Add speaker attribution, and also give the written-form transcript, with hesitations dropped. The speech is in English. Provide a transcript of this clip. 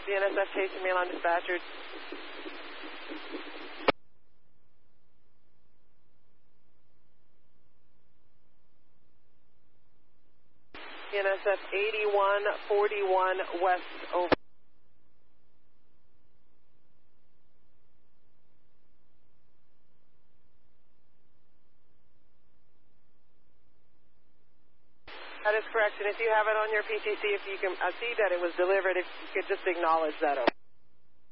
Speaker 1: BNSF chasing mail on dispatcher. BNSF 8141 West, over. That is correct, and if you have it on your PTC, if you can see that it was delivered, if you could just acknowledge that. Over.